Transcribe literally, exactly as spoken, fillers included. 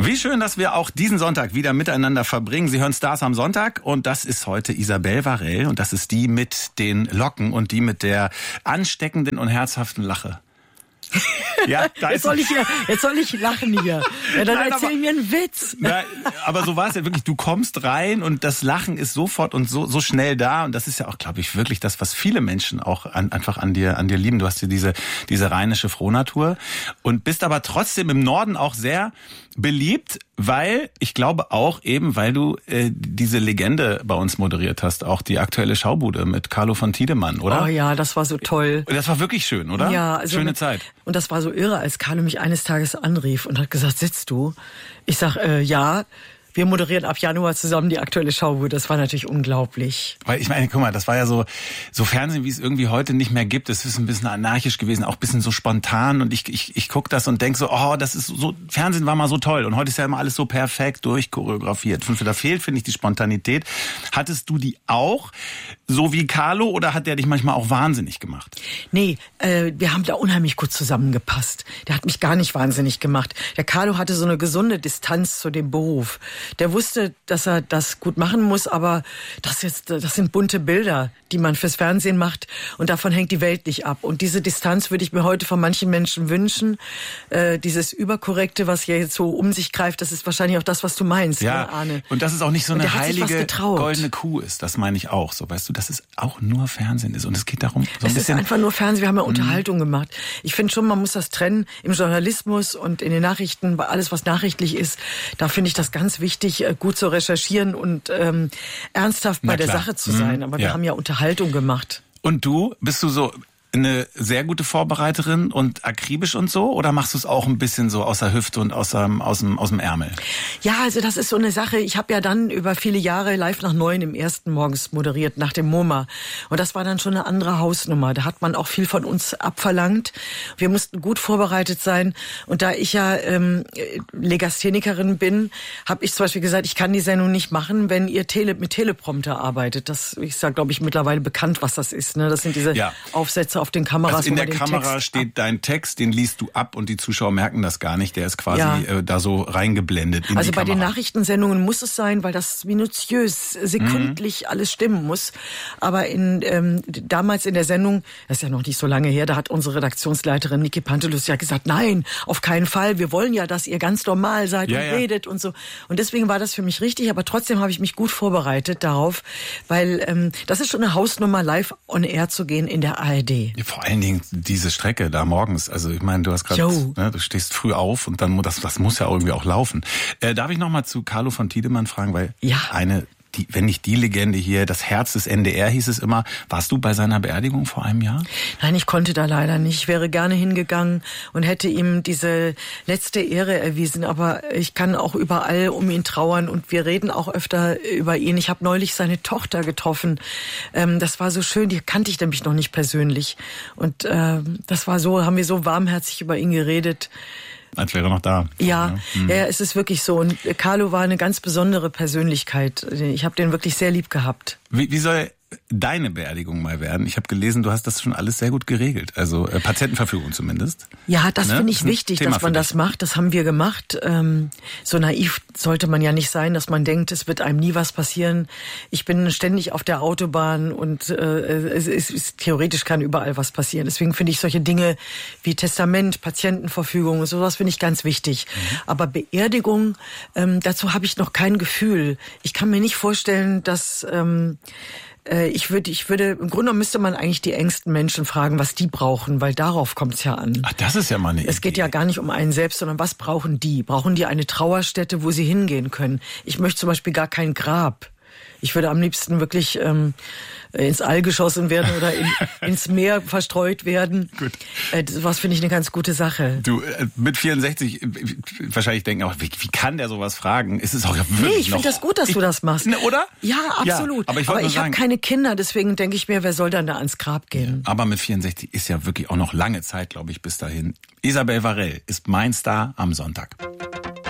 Wie schön, dass wir auch diesen Sonntag wieder miteinander verbringen. Sie hören Stars am Sonntag und das ist heute Isabel Varell und das ist die mit den Locken und die mit der ansteckenden und herzhaften Lache. Ja, da jetzt, soll ich, jetzt soll ich lachen hier. Ja, dann Nein, erzähl aber, mir einen Witz. Na, aber so war es ja wirklich. Du kommst rein und das Lachen ist sofort und so, so schnell da. Und das ist ja auch, glaube ich, wirklich das, was viele Menschen auch an, einfach an dir, an dir lieben. Du hast ja diese, diese rheinische Frohnatur und bist aber trotzdem im Norden auch sehr beliebt, weil, ich glaube auch eben, weil du äh, diese Legende bei uns moderiert hast, auch die aktuelle Schaubude mit Carlo von Tiedemann, oder? Oh ja, das war so toll. Das war wirklich schön, oder? Ja. Also schöne Zeit. Und das war so irre, als Carlo mich eines Tages anrief und hat gesagt, sitzt du? Ich sag, äh, ja. Wir moderieren ab Januar zusammen die aktuelle Schaubude. Das war natürlich unglaublich. Weil ich meine, guck mal, das war ja so so Fernsehen, wie es irgendwie heute nicht mehr gibt. Es ist ein bisschen anarchisch gewesen, auch ein bisschen so spontan. Und ich ich ich guck das und denk so, oh, das ist so, Fernsehen war mal so toll. Und heute ist ja immer alles so perfekt durchchoreografiert. Da fehlt, finde ich, die Spontanität. Hattest du die auch, so wie Carlo, oder hat der dich manchmal auch wahnsinnig gemacht? Nee, äh, wir haben da unheimlich gut zusammengepasst. Der hat mich gar nicht wahnsinnig gemacht. Der Carlo hatte so eine gesunde Distanz zu dem Beruf. Der wusste, dass er das gut machen muss, aber das jetzt, das sind bunte Bilder, die man fürs Fernsehen macht und davon hängt die Welt nicht ab. Und diese Distanz würde ich mir heute von manchen Menschen wünschen. Äh, dieses Überkorrekte, was hier jetzt so um sich greift, das ist wahrscheinlich auch das, was du meinst, ja, ne, Arne? Und dass es auch nicht so eine heilige goldene Kuh ist, das meine ich auch. So, weißt du, dass es auch nur Fernsehen ist und es geht darum, so ein es bisschen. Es ist einfach nur Fernsehen, wir haben ja Unterhaltung gemacht. Ich finde schon, man muss das trennen im Journalismus und in den Nachrichten, bei alles, was nachrichtlich ist. Da finde ich das ganz wichtig, gut zu recherchieren und ähm, ernsthaft bei der Sache zu sein. Aber wir ja. haben ja Unterhaltung gemacht. Und du, bist du so eine sehr gute Vorbereiterin und akribisch und so? Oder machst du es auch ein bisschen so aus der Hüfte und aus dem, aus dem, aus dem Ärmel? Ja, also das ist so eine Sache. Ich habe ja dann über viele Jahre live nach neun im ersten morgens moderiert, nach dem MoMA. Und das war dann schon eine andere Hausnummer. Da hat man auch viel von uns abverlangt. Wir mussten gut vorbereitet sein. Und da ich ja ähm, Legasthenikerin bin, habe ich zum Beispiel gesagt, ich kann die Sendung nicht machen, wenn ihr Tele mit Teleprompter arbeitet. Das ist ja, glaube ich, mittlerweile bekannt, was das ist. Ne? Das sind diese ja. Aufsätze auf den Kameras. Also in der Kamera Text steht ab. Dein Text, den liest du ab und die Zuschauer merken das gar nicht. Der ist quasi ja. äh, da so reingeblendet in Also die bei Kamera. den Nachrichtensendungen muss es sein, weil das minutiös, sekündlich mhm. alles stimmen muss. Aber in ähm, damals in der Sendung, das ist ja noch nicht so lange her, da hat unsere Redaktionsleiterin Niki Pantelus ja gesagt, nein, auf keinen Fall. Wir wollen ja, dass ihr ganz normal seid ja, und ja. redet und so. Und deswegen war das für mich richtig. Aber trotzdem habe ich mich gut vorbereitet darauf, weil ähm, das ist schon eine Hausnummer, live on air zu gehen in der A R D. Vor allen Dingen diese Strecke da morgens. Also ich meine, du hast gerade, ne, du stehst früh auf und dann das, das muss ja irgendwie auch laufen. Äh, darf ich noch mal zu Carlo von Tiedemann fragen, weil ja. eine, die, wenn nicht die Legende hier, das Herz des N D R hieß es immer. Warst du bei seiner Beerdigung vor einem Jahr? Nein, ich konnte da leider nicht. Ich wäre gerne hingegangen und hätte ihm diese letzte Ehre erwiesen. Aber ich kann auch überall um ihn trauern und wir reden auch öfter über ihn. Ich habe neulich seine Tochter getroffen. Ähm, das war so schön, die kannte ich nämlich noch nicht persönlich. Und ähm, das war so, haben wir so warmherzig über ihn geredet. Als wäre er noch da. Ja, mhm. ja, es ist wirklich so. Und Carlo war eine ganz besondere Persönlichkeit. Ich habe den wirklich sehr lieb gehabt. Wie, wie soll deine Beerdigung mal werden? Ich habe gelesen, du hast das schon alles sehr gut geregelt. Also äh, Patientenverfügung zumindest. Ja, das ne? finde ich das wichtig, dass man das macht. Das haben wir gemacht. Ähm, so naiv sollte man ja nicht sein, dass man denkt, es wird einem nie was passieren. Ich bin ständig auf der Autobahn und äh, es, es, es theoretisch kann überall was passieren. Deswegen finde ich solche Dinge wie Testament, Patientenverfügung, sowas finde ich ganz wichtig. Mhm. Aber Beerdigung, ähm, dazu habe ich noch kein Gefühl. Ich kann mir nicht vorstellen, dass ähm, Ich würde, ich würde, im Grunde genommen müsste man eigentlich die engsten Menschen fragen, was die brauchen, weil darauf kommt es ja an. Ach, das ist ja mal eine Idee. Es geht ja gar nicht um einen selbst, sondern was brauchen die? Brauchen die eine Trauerstätte, wo sie hingehen können? Ich möchte zum Beispiel gar kein Grab. Ich würde am liebsten wirklich ähm, ins All geschossen werden oder in, ins Meer verstreut werden. Gut. Äh, was finde ich eine ganz gute Sache. Du, äh, mit vierundsechzig, äh, wahrscheinlich denken auch, wie, wie kann der sowas fragen? Ist es auch ja wirklich Nee, ich finde das gut, dass ich, du das machst. Ne, oder? Ja, absolut. Ja, aber ich, aber ich habe keine Kinder, deswegen denke ich mir, wer soll dann da ans Grab gehen? Ja, aber mit vierundsechzig ist ja wirklich auch noch lange Zeit, glaube ich, bis dahin. Isabel Varell ist mein Star am Sonntag.